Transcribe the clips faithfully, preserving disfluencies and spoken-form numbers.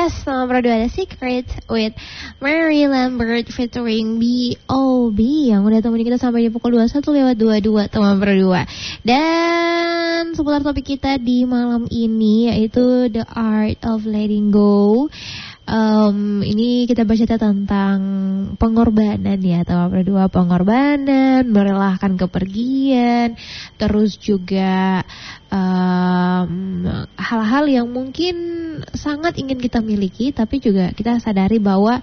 Yes, nomor berdua ada Secret with Mary Lambert featuring B O B yang udah temenin kita sampai di pukul dua puluh satu lewat dua puluh dua teman berdua. Dan seputar topik kita di malam ini yaitu The Art of Letting Go. Um, ini kita baca tentang pengorbanan ya, teman berdua, pengorbanan, merelakan kepergian, terus juga um, hal-hal yang mungkin sangat ingin kita miliki, tapi juga kita sadari bahwa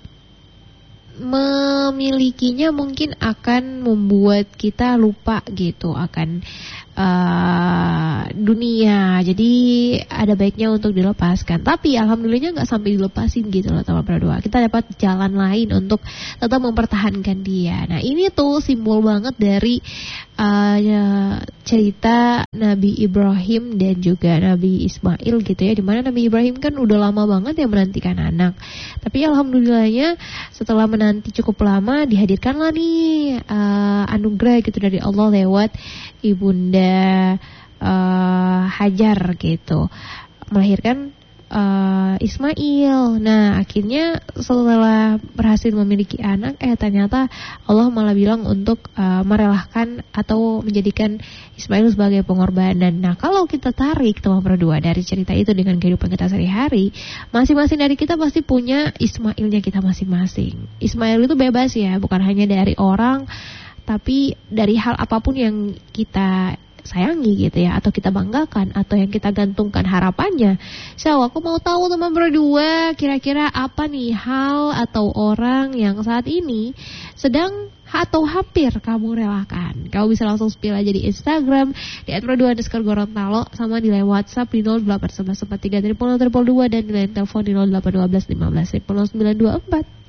memilikinya mungkin akan membuat kita lupa gitu akan uh, dunia. Jadi ada baiknya untuk dilepaskan. Tapi alhamdulillahnya nggak sampai dilepasin gitu loh teman berdua. Kita dapat jalan lain untuk tetap mempertahankan dia. Nah ini tuh simbol banget dari uh, ya, cerita Nabi Ibrahim dan juga Nabi Ismail gitu ya. Dimana Nabi Ibrahim kan udah lama banget ya menantikan anak. Tapi alhamdulillahnya setelah menanti cukup lama dihadirkanlah nih uh, anugerah gitu dari Allah lewat ibunda uh, Hajar gitu, melahirkan uh, Ismail. Nah akhirnya setelah berhasil memiliki anak, eh ternyata Allah malah bilang untuk uh, merelakan atau menjadikan Ismail sebagai pengorbanan. Nah kalau kita tarik teman berdua dari cerita itu dengan kehidupan kita sehari-hari, masing-masing dari kita pasti punya Ismailnya kita masing-masing. Ismail itu bebas ya, bukan hanya dari orang, tapi dari hal apapun yang kita sayangi gitu ya, atau kita banggakan, atau yang kita gantungkan harapannya. So aku mau tahu teman berdua, kira-kira apa nih hal atau orang yang saat ini sedang atau hampir kamu relakan. Kamu bisa langsung spill aja di Instagram di et berdua underscore gorontalo, sama di line WhatsApp di nol delapan satu satu empat tiga nol nol nol nol dua dan di line telepon di nol delapan satu dua lima satu nol sembilan dua empat.